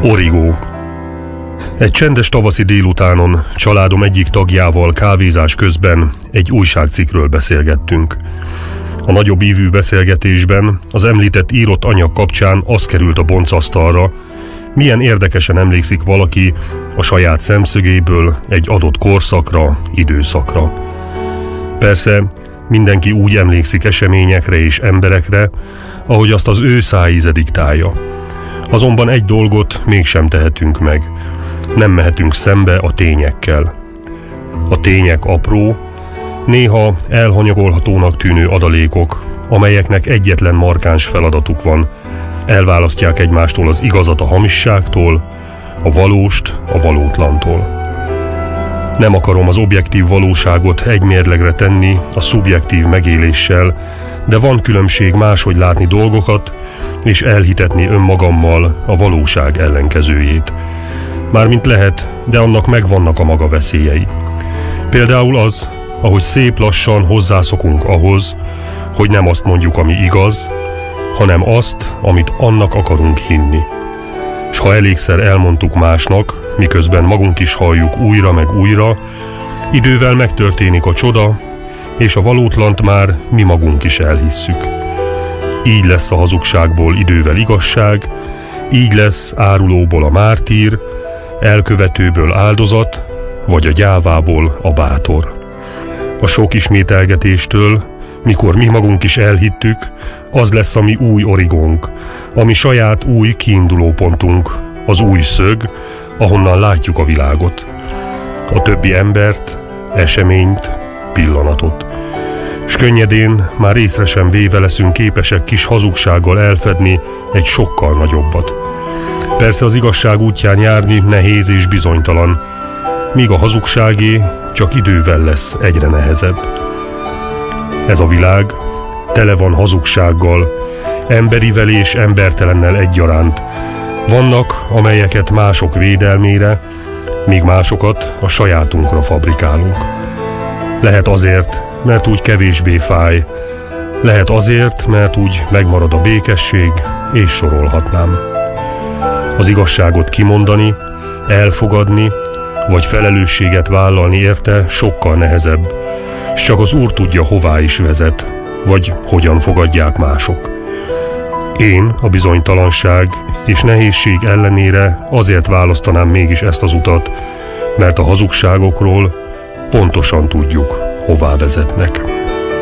Origó. Egy csendes tavaszi délutánon családom egyik tagjával kávézás közben egy újságcikkről beszélgettünk. A nagyobb ívű beszélgetésben az említett írott anyag kapcsán az került a boncasztalra, milyen érdekesen emlékszik valaki a saját szemszögéből egy adott korszakra, időszakra. Persze mindenki úgy emlékszik eseményekre és emberekre, ahogy azt az ő szájíze diktálja. Azonban egy dolgot mégsem tehetünk meg. Nem mehetünk szembe a tényekkel. A tények apró, néha elhanyagolhatónak tűnő adalékok, amelyeknek egyetlen markáns feladatuk van. Elválasztják egymástól az igazat a hamisságtól, a valóst a valótlantól. Nem akarom az objektív valóságot egy mérlegre tenni a szubjektív megéléssel, de van különbség máshogy látni dolgokat, és elhitetni önmagammal a valóság ellenkezőjét. Mármint lehet, de annak megvannak a maga veszélyei. Például az, ahogy szép lassan hozzászokunk ahhoz, hogy nem azt mondjuk, ami igaz, hanem azt, amit annak akarunk hinni. S ha elégszer elmondtuk másnak, miközben magunk is halljuk újra meg újra, idővel megtörténik a csoda, és a valótlant már mi magunk is elhisszük. Így lesz a hazugságból idővel igazság, így lesz árulóból a mártír, elkövetőből áldozat, vagy a gyávából a bátor. A sok ismételgetéstől, mikor mi magunk is elhittük, az lesz a mi új origónk, ami saját új kiindulópontunk, az új szög, ahonnan látjuk a világot, a többi embert, eseményt, pillanatot. S könnyedén, már észre sem véve leszünk képesek kis hazugsággal elfedni egy sokkal nagyobbat. Persze az igazság útján járni nehéz és bizonytalan, míg a hazugságé csak idővel lesz egyre nehezebb. Ez a világ tele van hazugsággal, emberivel és embertelennel egyaránt. Vannak, amelyeket mások védelmére, míg másokat a sajátunkra fabrikálunk. Lehet azért, mert úgy kevésbé fáj, lehet azért, mert úgy megmarad a békesség, és sorolhatnám. Az igazságot kimondani, elfogadni, vagy felelősséget vállalni érte sokkal nehezebb, s csak az Úr tudja, hová is vezet, vagy hogyan fogadják mások. Én a bizonytalanság és nehézség ellenére azért választanám mégis ezt az utat, mert a hazugságokról pontosan tudjuk, hová vezetnek.